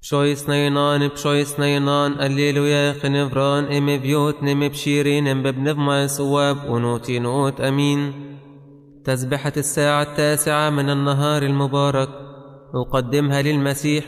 بشويس نينان بشويس نينان الليلويا خنفران ام بيوت نم بشيرين ام ببنفما سواب ونوتي نوت امين. تسبحة الساعة 9 من النهار المبارك، أقدمها للمسيح